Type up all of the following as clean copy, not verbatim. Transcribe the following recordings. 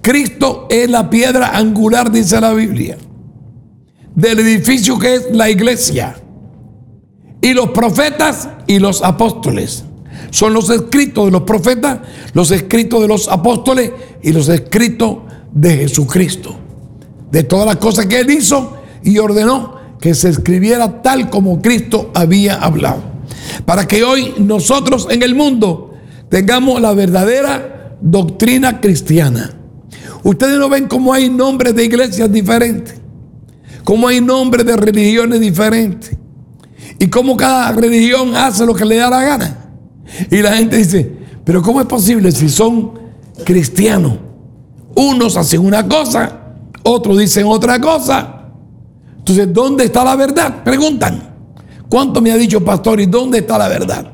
Cristo es la piedra angular, dice la Biblia, del edificio que es la iglesia. Y los profetas y los apóstoles son los escritos de los profetas, los escritos de los apóstoles y los escritos de Jesucristo, de todas las cosas que Él hizo y ordenó que se escribiera tal como Cristo había hablado, para que hoy nosotros en el mundo tengamos la verdadera doctrina cristiana. Ustedes no ven cómo hay nombres de iglesias diferentes, cómo hay nombres de religiones diferentes, y cómo cada religión hace lo que le da la gana. Y la gente dice, pero ¿cómo es posible si son cristianos? Unos hacen una cosa, otros dicen otra cosa. Entonces, ¿dónde está la verdad? Preguntan. ¿Cuánto me ha dicho pastor? ¿Y dónde está la verdad?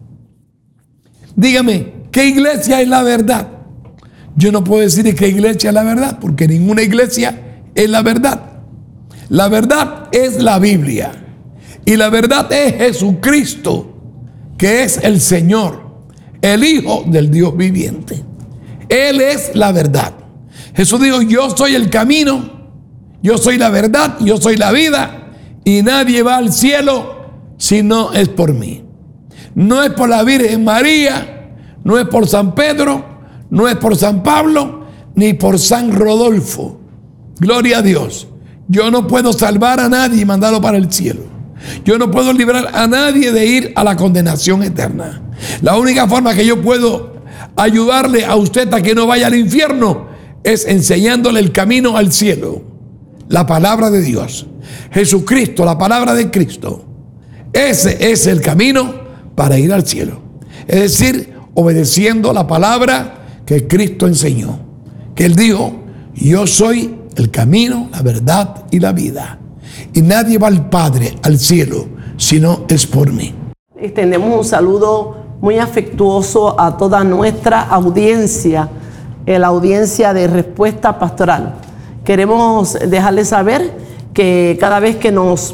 Dígame, ¿qué iglesia es la verdad? Yo no puedo decir qué iglesia es la verdad, porque ninguna iglesia es la verdad. La verdad es la Biblia. Y la verdad es Jesucristo, que es el Señor, el Hijo del Dios viviente. Él es la verdad. Jesús dijo, yo soy el camino, yo soy la verdad, yo soy la vida, y nadie va al cielo si no es por mí. No es por la Virgen María, no es por San Pedro, no es por San Pablo, ni por San Rodolfo. Gloria a Dios. Yo no puedo salvar a nadie y mandarlo para el cielo. Yo no puedo librar a nadie de ir a la condenación eterna. La única forma que yo puedo ayudarle a usted a que no vaya al infierno es enseñándole el camino al cielo. La palabra de Dios, Jesucristo, la palabra de Cristo. Ese es el camino para ir al cielo. Es decir, obedeciendo la palabra que Cristo enseñó. Que Él dijo, yo soy el camino, la verdad y la vida. Y nadie va al Padre, al cielo, si no es por mí. Extendemos un saludo muy afectuoso a toda nuestra audiencia, la audiencia de Respuesta Pastoral. Queremos dejarles saber que cada vez que nos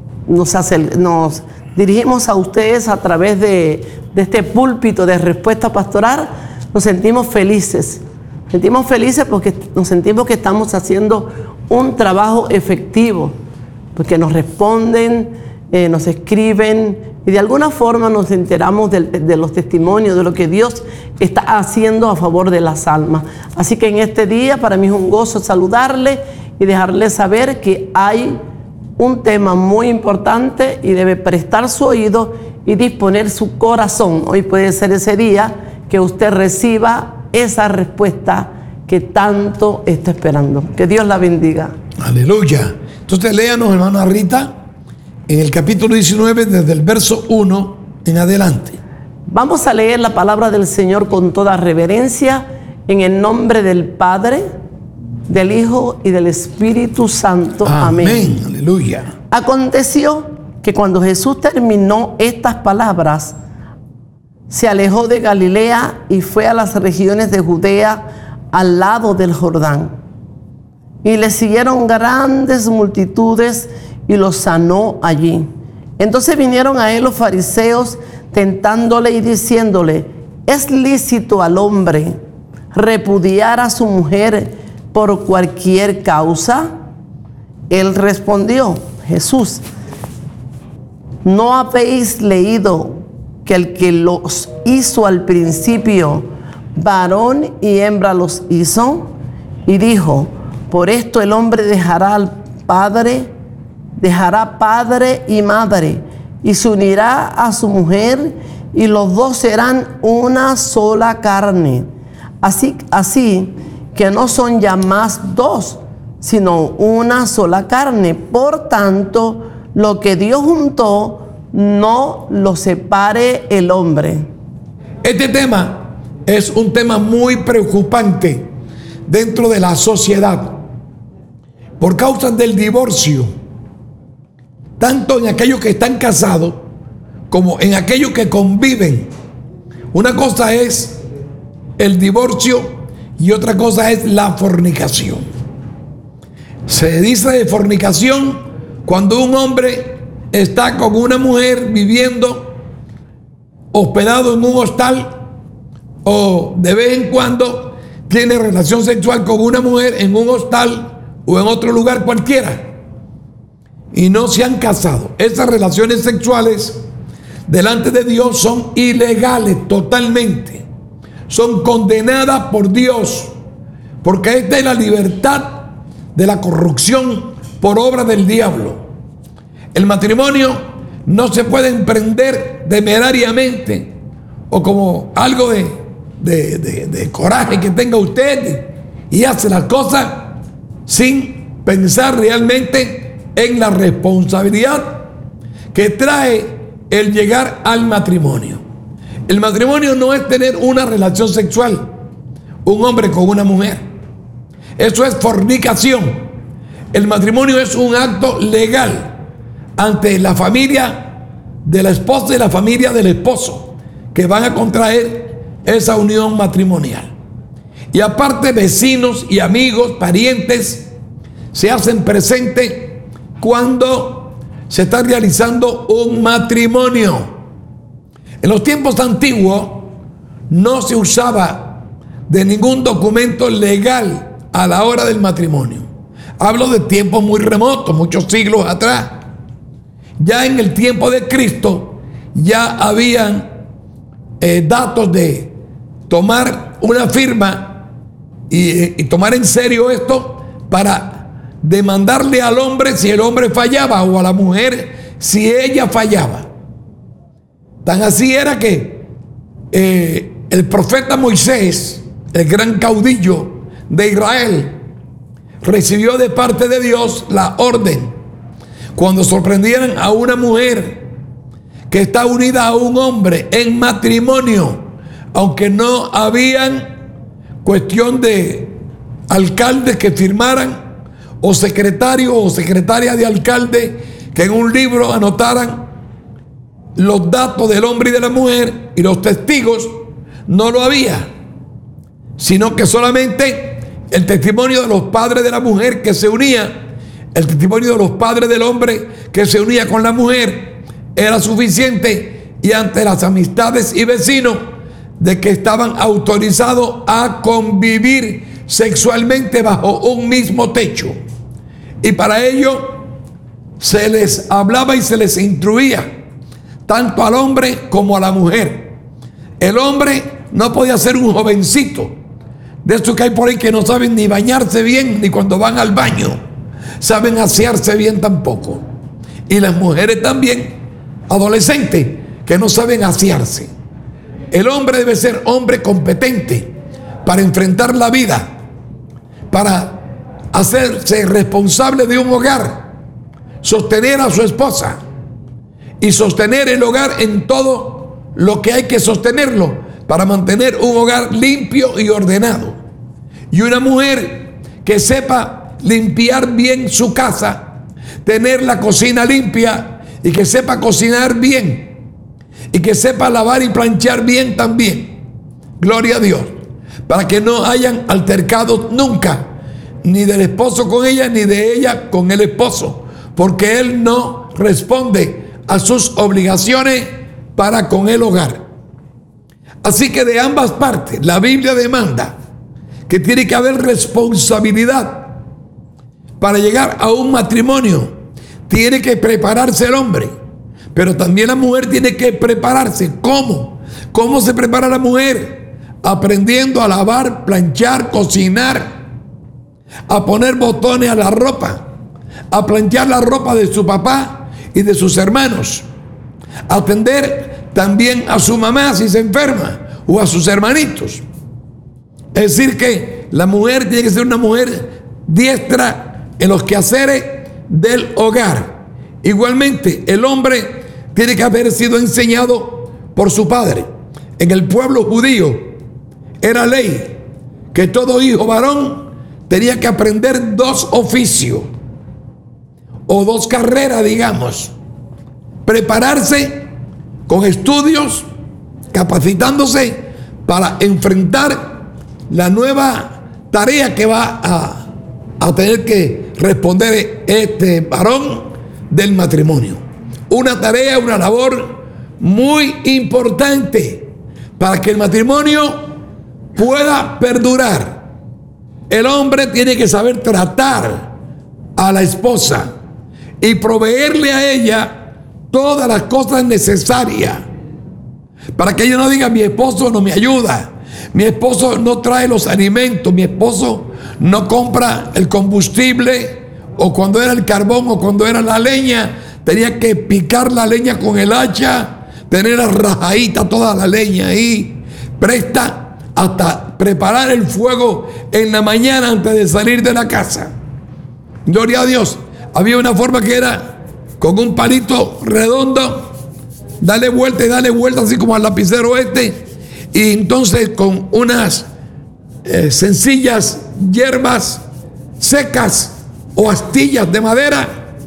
dirigimos a ustedes a través de este púlpito de Respuesta Pastoral, nos sentimos felices. Sentimos felices porque nos sentimos que estamos haciendo un trabajo efectivo, porque nos responden, nos escriben y de alguna forma nos enteramos de los testimonios, de lo que Dios está haciendo a favor de las almas. Así que en este día para mí es un gozo saludarle y dejarle saber que hay un tema muy importante y debe prestar su oído y disponer su corazón. Hoy puede ser ese día que usted reciba esa respuesta que tanto está esperando. Que Dios la bendiga. Aleluya. Entonces léanos, hermana Rita, en el capítulo 19, desde el verso 1 en adelante. Vamos a leer la palabra del Señor con toda reverencia, en el nombre del Padre, del Hijo y del Espíritu Santo. Amén. Aleluya. Aconteció que cuando Jesús terminó estas palabras, se alejó de Galilea y fue a las regiones de Judea al lado del Jordán. Y le siguieron grandes multitudes y los sanó allí. Entonces vinieron a él los fariseos tentándole y diciéndole, ¿es lícito al hombre repudiar a su mujer por cualquier causa? Él respondió, Jesús, ¿no habéis leído que el que los hizo al principio, varón y hembra los hizo? Y dijo, por esto el hombre dejará padre y madre, y se unirá a su mujer, y los dos serán una sola carne. Así que no son ya más dos, sino una sola carne. Por tanto, lo que Dios juntó, no lo separe el hombre. Este tema es un tema muy preocupante dentro de la sociedad por causa del divorcio, tanto en aquellos que están casados como en aquellos que conviven. Una cosa es el divorcio y otra cosa es la fornicación. Se dice de fornicación cuando un hombre está con una mujer viviendo hospedado en un hostal, o de vez en cuando tiene relación sexual con una mujer en un hostal o en otro lugar cualquiera y no se han casado, esas relaciones sexuales delante de Dios son ilegales totalmente, son condenadas por Dios, porque esta es la libertad de la corrupción por obra del diablo. El matrimonio no se puede emprender temerariamente o como algo de coraje que tenga usted y hace las cosas sin pensar realmente en la responsabilidad que trae el llegar al matrimonio. El matrimonio no es tener una relación sexual, un hombre con una mujer. Eso es fornicación. El matrimonio es un acto legal ante la familia de la esposa y la familia del esposo, que van a contraer esa unión matrimonial. Y aparte, vecinos y amigos, parientes, se hacen presentes cuando se está realizando un matrimonio. En los tiempos antiguos no se usaba de ningún documento legal a la hora del matrimonio. Hablo de tiempos muy remotos, muchos siglos atrás. Ya en el tiempo de Cristo ya habían datos de tomar una firma y tomar en serio esto para demandarle al hombre si el hombre fallaba o a la mujer si ella fallaba. Tan así era que el profeta Moisés, el gran caudillo de Israel, recibió de parte de Dios la orden: cuando sorprendieran a una mujer que está unida a un hombre en matrimonio, aunque no habían cuestión de alcaldes que firmaran, o secretario o secretaria de alcalde que en un libro anotaran los datos del hombre y de la mujer, y los testigos, no lo había, sino que solamente el testimonio de los padres de la mujer que se unía, el testimonio de los padres del hombre que se unía con la mujer era suficiente, y ante las amistades y vecinos de que estaban autorizados a convivir sexualmente bajo un mismo techo. Y para ello se les hablaba y se les instruía tanto al hombre como a la mujer. El hombre no podía ser un jovencito de estos que hay por ahí que no saben ni bañarse bien, ni cuando van al baño saben asearse bien tampoco. Y las mujeres también, adolescentes, que no saben asearse. El hombre debe ser hombre competente para enfrentar la vida, para hacerse responsable de un hogar, sostener a su esposa y sostener el hogar en todo lo que hay que sostenerlo para mantener un hogar limpio y ordenado. Y una mujer que sepa limpiar bien su casa, tener la cocina limpia y que sepa cocinar bien y que sepa lavar y planchar bien también. Gloria a Dios, para que no hayan altercados nunca, ni del esposo con ella, ni de ella con el esposo, porque él no responde a sus obligaciones para con el hogar. Así que de ambas partes la Biblia demanda que tiene que haber responsabilidad para llegar a un matrimonio. Tiene que prepararse el hombre, pero también la mujer tiene que prepararse. ¿Cómo? ¿Cómo se prepara la mujer? Aprendiendo a lavar, planchar, cocinar, a poner botones a la ropa, a planchar la ropa de su papá y de sus hermanos, a atender también a su mamá si se enferma o a sus hermanitos. Es decir que la mujer tiene que ser una mujer diestra en los quehaceres del hogar. Igualmente el hombre tiene que haber sido enseñado por su padre. En el pueblo judío era ley que todo hijo varón tenía que aprender 2 oficios o 2 carreras, digamos, prepararse con estudios, capacitándose para enfrentar la nueva tarea que va a tener que responder este varón del matrimonio. Una tarea, una labor muy importante para que el matrimonio pueda perdurar, El hombre tiene que saber tratar a la esposa y proveerle a ella todas las cosas necesarias para que ella no diga: mi esposo no me ayuda, mi esposo no trae los alimentos, mi esposo no compra el combustible, o cuando era el carbón o cuando era la leña tenía que picar la leña con el hacha, tener rajadita toda la leña ahí presta, hasta preparar el fuego en la mañana antes de salir de la casa. Gloria a Dios. Había una forma que era con un palito redondo, dale vuelta y dale vuelta, así como al lapicero y entonces con unas sencillas hierbas secas o astillas de madera,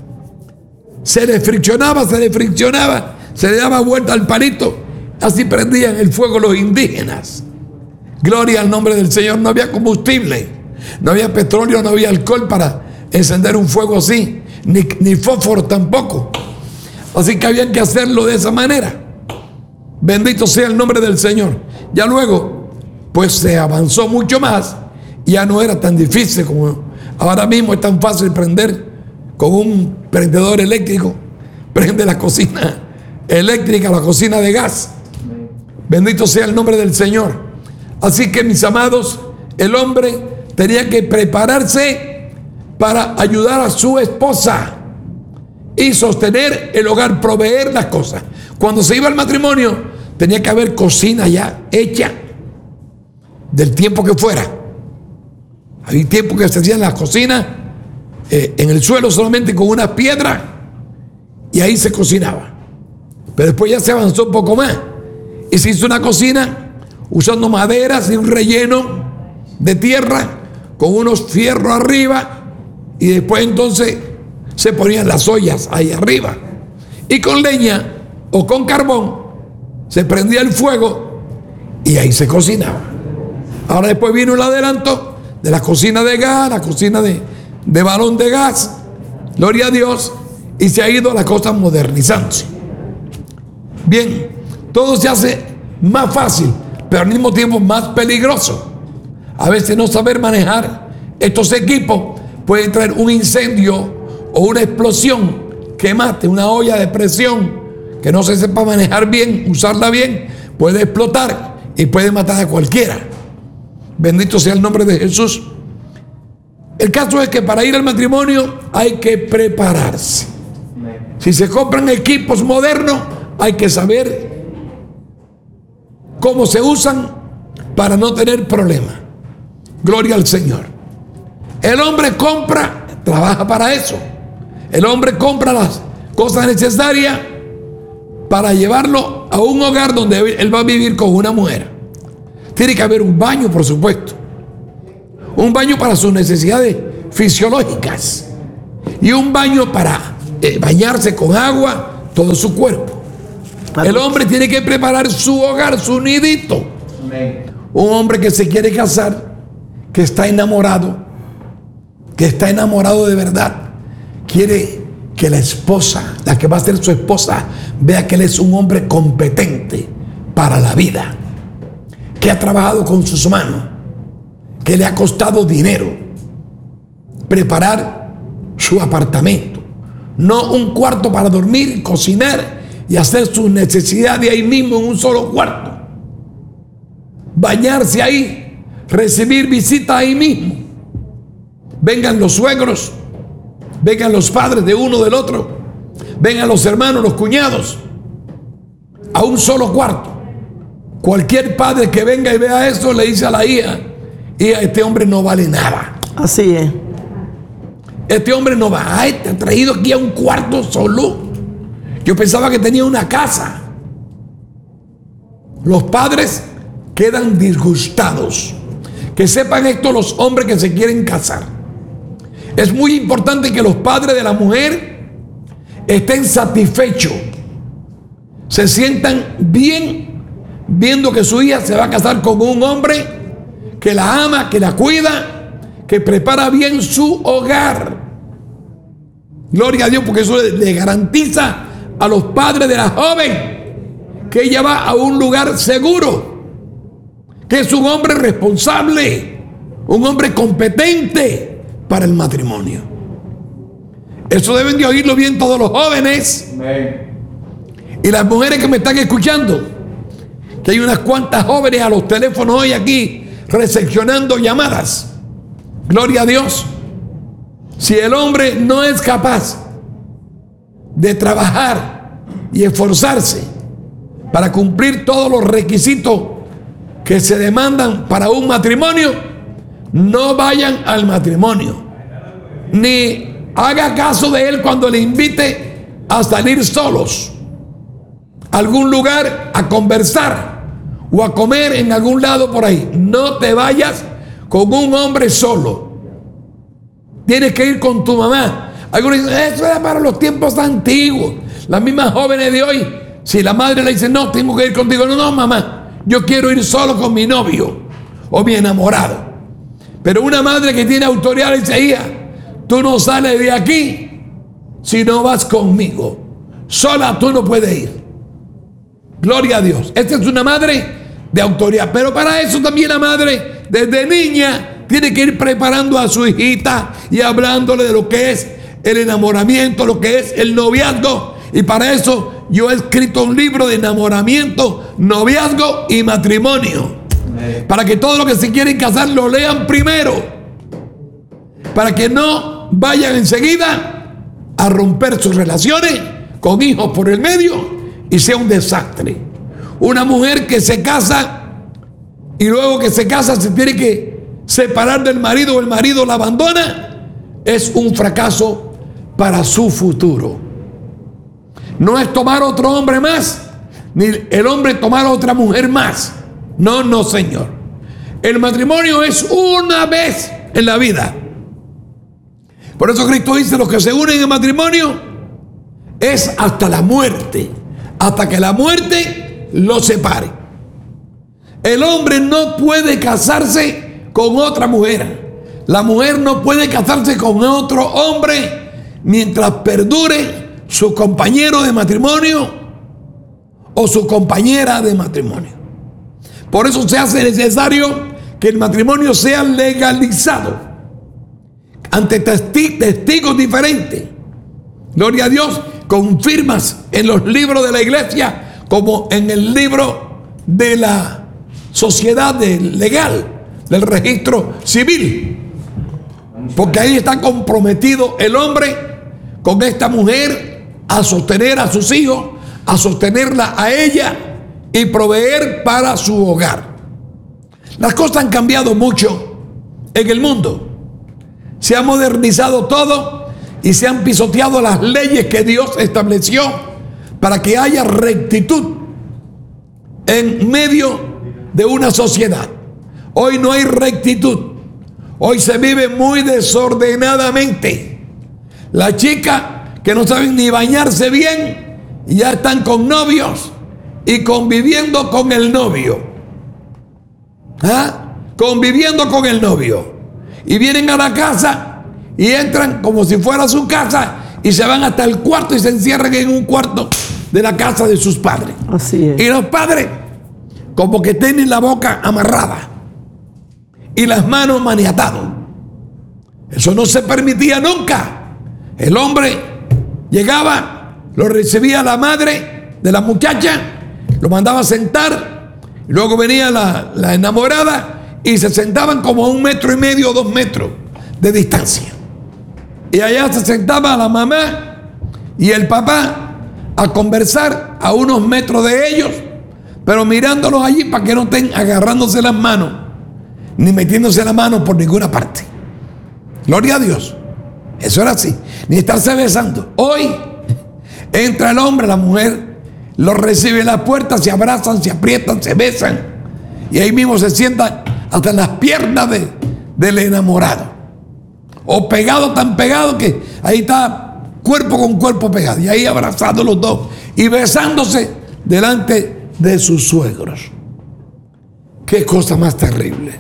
se le friccionaba, se le daba vuelta al palito, así prendían el fuego los indígenas. Gloria al nombre del Señor. No había combustible, no había petróleo, no había alcohol para encender un fuego así, ni fósforo tampoco. Así que habían que hacerlo de esa manera. Bendito sea el nombre del Señor. Ya luego, pues se avanzó mucho más, ya no era tan difícil como ahora mismo. Es tan fácil prender con un prendedor eléctrico, prende la cocina eléctrica, la cocina de gas. Bendito sea el nombre del Señor. Así que, mis amados, el hombre tenía que prepararse para ayudar a su esposa y sostener el hogar, proveer las cosas. Cuando se iba al matrimonio, tenía que haber cocina ya hecha, del tiempo que fuera. Había tiempo que se hacían las cocinas en el suelo solamente con una piedra, y ahí se cocinaba. Pero después ya se avanzó un poco más y se hizo una cocina usando maderas y un relleno de tierra con unos fierros arriba, y después entonces se ponían las ollas ahí arriba, y con leña o con carbón se prendía el fuego y ahí se cocinaba. Ahora después vino el adelanto de la cocina de gas, la cocina de balón de gas, gloria a Dios, y se ha ido la cosa modernizándose. Bien, todo se hace más fácil, pero al mismo tiempo más peligroso. A veces no saber manejar estos equipos puede traer un incendio o una explosión que mate. Una olla de presión que no se sepa manejar bien, usarla bien, puede explotar y puede matar a cualquiera. Bendito sea el nombre de Jesús. El caso es que para ir al matrimonio hay que prepararse. Si se compran equipos modernos, hay que saber cómo se usan para no tener problemas. Gloria al Señor. El hombre compra, trabaja para eso. El hombre compra las cosas necesarias para llevarlo a un hogar donde él va a vivir con una mujer. Tiene que haber un baño, por supuesto. Un baño para sus necesidades fisiológicas. Y un baño para bañarse con agua todo su cuerpo. El hombre tiene que preparar su hogar, su nidito. Un hombre que se quiere casar, que está enamorado de verdad, quiere que la esposa, la que va a ser su esposa, vea que él es un hombre competente para la vida, que ha trabajado con sus manos, que le ha costado dinero preparar su apartamento, no un cuarto para dormir, cocinar y hacer sus necesidades ahí mismo en un solo cuarto, bañarse ahí, recibir visitas ahí mismo, vengan los suegros, vengan los padres de uno del otro, vengan los hermanos, los cuñados, a un solo cuarto. Cualquier padre que venga y vea eso le dice a la hija: hija, este hombre no vale nada. Así es. Este hombre no va. Ay, te ha traído aquí a un cuarto solo. Yo pensaba que tenía una casa. Los padres quedan disgustados. Que sepan esto los hombres que se quieren casar. Es muy importante que los padres de la mujer estén satisfechos, se sientan bien viendo que su hija se va a casar con un hombre que la ama, que la cuida, que prepara bien su hogar. Gloria a Dios, porque eso le garantiza a los padres de la joven que ella va a un lugar seguro, que es un hombre responsable, un hombre competente para el matrimonio. Eso deben de oírlo bien todos los jóvenes. Y las mujeres que me están escuchando, que hay unas cuantas jóvenes a los teléfonos hoy aquí recepcionando llamadas. Gloria a Dios. Si el hombre no es capaz de trabajar y esforzarse para cumplir todos los requisitos que se demandan para un matrimonio, no vayan al matrimonio, ni haga caso de él cuando le invite a salir solos a algún lugar a conversar o a comer en algún lado por ahí. No te vayas con un hombre solo. Tienes que ir con tu mamá. Algunos dicen, eso era para los tiempos antiguos. Las mismas jóvenes de hoy, si la madre le dice, no, tengo que ir contigo. No, mamá, yo quiero ir solo con mi novio o mi enamorado. Pero una madre que tiene autoridad le dice, hija, tú no sales de aquí si no vas conmigo. Sola tú no puedes ir. Gloria a Dios. Esta es una madre de autoridad. Pero para eso también la madre, desde niña, tiene que ir preparando a su hijita y hablándole de lo que es el enamoramiento, lo que es el noviazgo. Y para eso yo he escrito un libro de enamoramiento, noviazgo y matrimonio. Para que todos los que se quieren casar lo lean primero. Para que no vayan enseguida a romper sus relaciones con hijos por el medio y sea un desastre. Una mujer que se casa y luego que se casa se tiene que separar del marido o el marido la abandona, es un fracaso para su futuro. No es tomar otro hombre más, ni el hombre tomar otra mujer más. No, no, señor. El matrimonio es una vez en la vida. Por eso Cristo dice, los que se unen en matrimonio es hasta la muerte, hasta que la muerte los separe. El hombre no puede casarse con otra mujer. La mujer no puede casarse con otro hombre mientras perdure su compañero de matrimonio o su compañera de matrimonio. Por eso se hace necesario que el matrimonio sea legalizado ante testigos diferentes. Gloria a Dios, con firmas en los libros de la iglesia como en el libro de la sociedad legal, del registro civil, porque ahí está comprometido el hombre con esta mujer a sostener a sus hijos, a sostenerla a ella y proveer para su hogar. Las cosas han cambiado mucho en el mundo, se ha modernizado todo y se han pisoteado las leyes que Dios estableció para que haya rectitud en medio de una sociedad. Hoy no hay rectitud. Hoy se vive muy desordenadamente. Las chicas que no saben ni bañarse bien ya están con novios y conviviendo con el novio. Conviviendo con el novio. Y vienen a la casa y entran como si fuera su casa y se van hasta el cuarto y se encierran en un cuarto de la casa de sus padres. Así es. Y los padres como que tienen la boca amarrada y las manos maniatadas. Eso no se permitía nunca. El hombre llegaba, lo recibía la madre de la muchacha, lo mandaba a sentar, y luego venía la enamorada y se sentaban como a 1,5 metros o 2 metros de distancia. Y allá se sentaba la mamá y el papá a conversar a unos metros de ellos, pero mirándolos allí para que no estén agarrándose las manos ni metiéndose la mano por ninguna parte. Gloria a Dios. Eso era así. Ni estarse besando. Hoy entra el hombre, la mujer los recibe en la puerta, se abrazan, se aprietan, se besan y ahí mismo se sientan hasta en las piernas del enamorado, o pegado, tan pegado que ahí está cuerpo con cuerpo pegado, y ahí abrazados los dos y besándose delante de sus suegros. Qué cosa más terrible.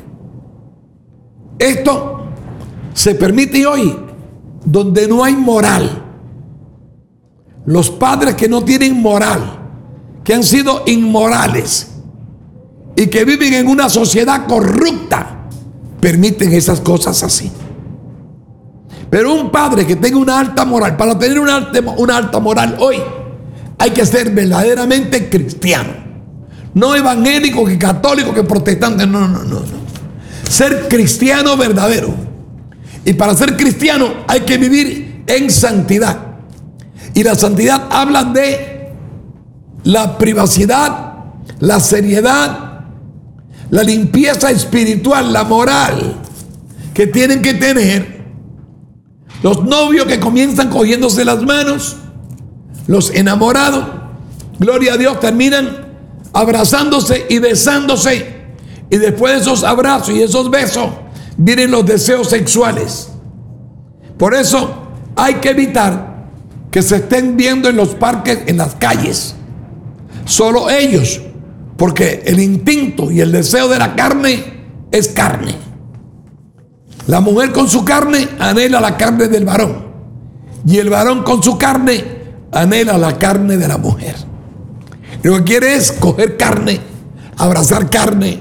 Esto se permite hoy donde no hay moral. Los padres que no tienen moral, que han sido inmorales y que viven en una sociedad corrupta, permiten esas cosas así. Pero un padre que tenga una alta moral, para tener una alta moral hoy, hay que ser verdaderamente cristiano. No evangélico, que católico, que protestante. No. Ser cristiano verdadero. Y para ser cristiano hay que vivir en santidad. Y la santidad habla de la privacidad, la seriedad, la limpieza espiritual, la moral que tienen que tener los novios que comienzan cogiéndose las manos, los enamorados, gloria a Dios, terminan abrazándose y besándose, y después de esos abrazos y esos besos vienen los deseos sexuales. Por eso hay que evitar que se estén viendo en los parques, en las calles, solo ellos, porque el instinto y el deseo de la carne es carne. La mujer con su carne anhela la carne del varón, y el varón con su carne anhela la carne de la mujer. Y lo que quiere es coger carne, abrazar carne,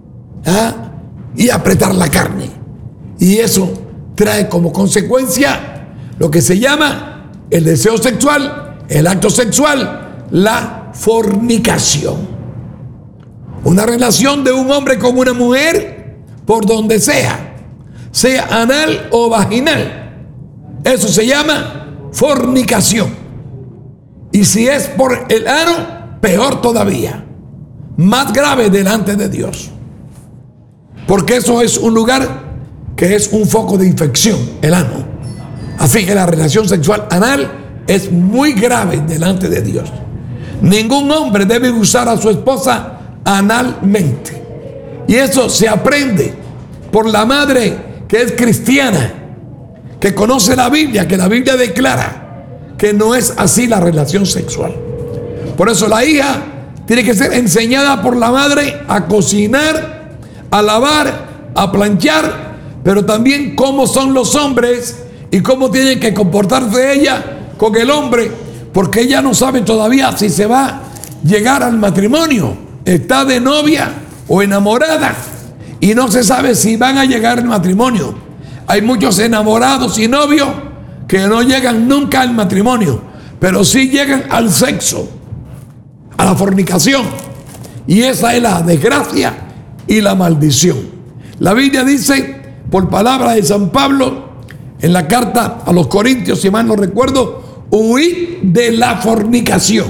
y apretar la carne. Y eso trae como consecuencia lo que se llama el deseo sexual, el acto sexual, la fornicación. Una relación de un hombre con una mujer por donde sea anal o vaginal, eso se llama fornicación. Y si es por el ano, peor todavía, más grave delante de Dios, porque eso es un lugar que es un foco de infección, el ano. Así que la relación sexual anal es muy grave delante de Dios. Ningún hombre debe usar a su esposa analmente, y eso se aprende por la madre que es cristiana, que conoce la Biblia, que la Biblia declara que no es así la relación sexual. Por eso la hija tiene que ser enseñada por la madre a cocinar, a lavar, a planchar, pero también cómo son los hombres y cómo tienen que comportarse ella con el hombre, porque ella no sabe todavía si se va a llegar al matrimonio. Está de novia o enamorada y no se sabe si van a llegar al matrimonio. Hay muchos enamorados y novios que no llegan nunca al matrimonio, pero sí llegan al sexo, a la fornicación. Y esa es la desgracia y la maldición. La Biblia dice, por palabra de San Pablo, en la carta a los Corintios, si mal no recuerdo, huid de la fornicación.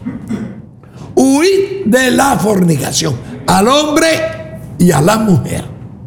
Huid de la fornicación, al hombre y a la mujer.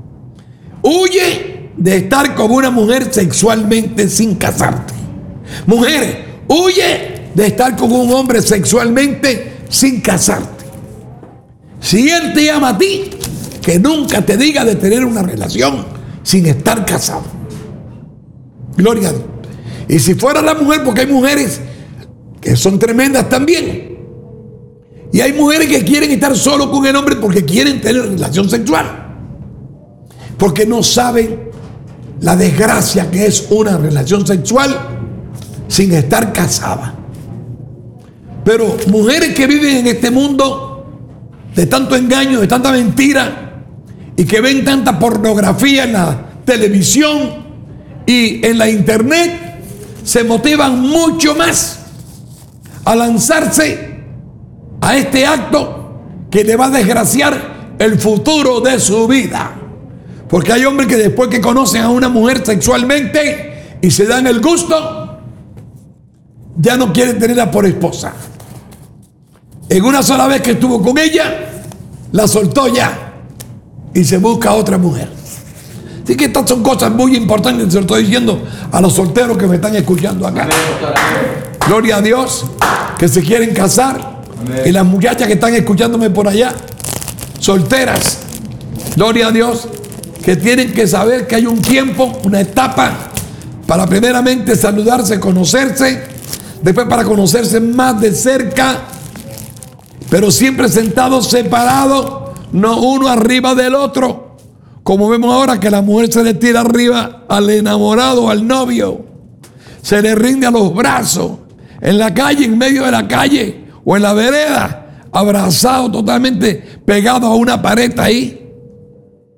Huye de estar con una mujer sexualmente sin casarte. Mujer, huye de estar con un hombre sexualmente sin casarte. Si él te ama a ti, que nunca te diga de tener una relación sin estar casado. Gloria a Dios. Y si fuera la mujer, porque hay mujeres que son tremendas también, y hay mujeres que quieren estar solo con el hombre porque quieren tener relación sexual, porque no saben la desgracia que es una relación sexual sin estar casada. Pero mujeres que viven en este mundo de tanto engaño, de tanta mentira, y que ven tanta pornografía en la televisión y en la internet, se motivan mucho más a lanzarse a este acto que le va a desgraciar el futuro de su vida. Porque hay hombres que después que conocen a una mujer sexualmente y se dan el gusto, ya no quieren tenerla por esposa. En una sola vez que estuvo con ella, la soltó ya y se busca a otra mujer. Así que estas son cosas muy importantes, se lo estoy diciendo a los solteros que me están escuchando acá. Gloria a Dios, que se quieren casar. Y las muchachas que están escuchándome por allá, solteras, gloria a Dios, que tienen que saber que hay un tiempo, una etapa para primeramente saludarse, conocerse, después para conocerse más de cerca, pero siempre sentados separados, no uno arriba del otro, como vemos ahora que la mujer se le tira arriba al enamorado, al novio, se le rinde a los brazos, en la calle, en medio de la calle, o en la vereda, abrazado, totalmente pegado a una pared ahí.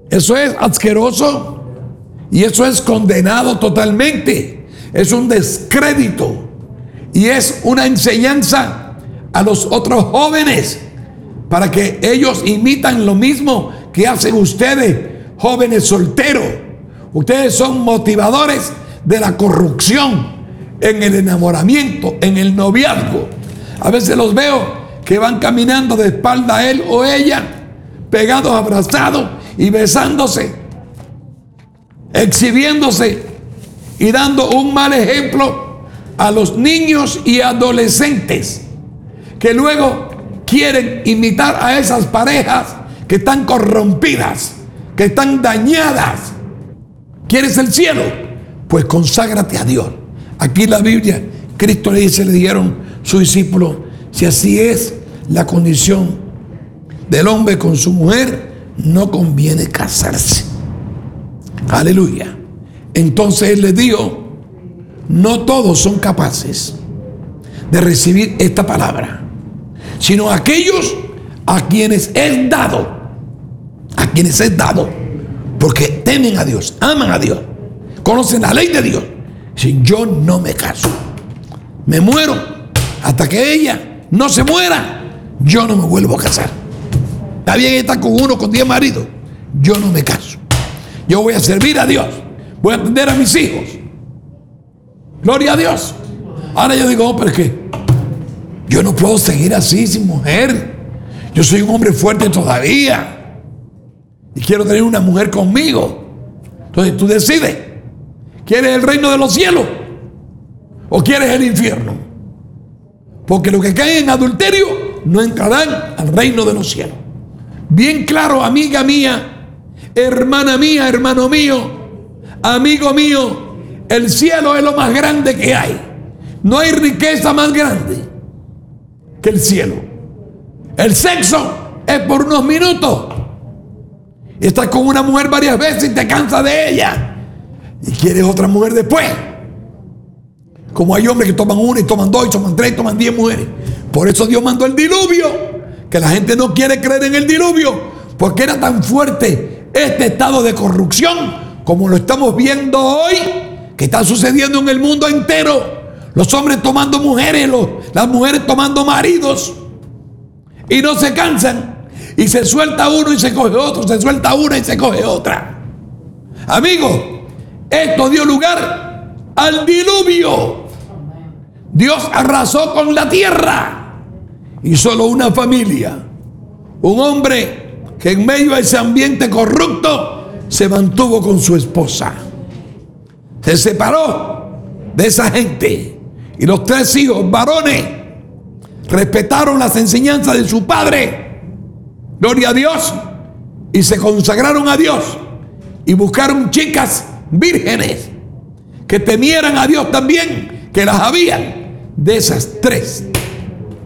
Eso es asqueroso y eso es condenado totalmente. Es un descrédito y es una enseñanza a los otros jóvenes para que ellos imitan lo mismo que hacen ustedes, jóvenes solteros. Ustedes son motivadores de la corrupción en el enamoramiento, en el noviazgo. A veces los veo que van caminando de espalda a él o ella, pegados, abrazados y besándose, exhibiéndose y dando un mal ejemplo a los niños y adolescentes que luego quieren imitar a esas parejas que están corrompidas, que están dañadas. ¿Quieres el cielo? Pues conságrate a Dios. Aquí en la Biblia, Cristo le dijeron sus discípulos, si así es la condición del hombre con su mujer, no conviene casarse. Aleluya. Entonces él les dijo, no todos son capaces de recibir esta palabra, sino aquellos a quienes es dado, porque temen a Dios, aman a Dios, conocen la ley de Dios. Si yo no me caso, me muero, hasta que ella no se muera, yo no me vuelvo a casar. Está bien estar con uno, con 10 maridos, yo no me caso. Yo voy a servir a Dios, voy a atender a mis hijos. Gloria a Dios. Ahora yo digo, pero es que yo no puedo seguir así sin mujer. Yo soy un hombre fuerte todavía y quiero tener una mujer conmigo. Entonces tú decides, ¿quieres el reino de los cielos o quieres el infierno? Porque los que caen en adulterio no entrarán al reino de los cielos. Bien claro, amiga mía, hermana mía, hermano mío, amigo mío, el cielo es lo más grande que hay. No hay riqueza más grande que el cielo. El sexo es por unos minutos. Estás con una mujer varias veces y te cansas de ella y quieres otra mujer después. Como hay hombres que toman una y toman dos y toman tres y toman 10 mujeres. Por eso Dios mandó el diluvio, que la gente no quiere creer en el diluvio, porque era tan fuerte este estado de corrupción como lo estamos viendo hoy, que está sucediendo en el mundo entero. Los hombres tomando mujeres, las mujeres tomando maridos y no se cansan. Y se suelta uno y se coge otro, se suelta una y se coge otra. Amigo, esto dio lugar al diluvio. Dios arrasó con la tierra y solo una familia, un hombre que en medio de ese ambiente corrupto se mantuvo con su esposa. Se separó de esa gente y los 3 hijos varones respetaron las enseñanzas de su padre. Gloria a Dios. Y se consagraron a Dios y buscaron chicas vírgenes que temieran a Dios también, que las habían. De esas 3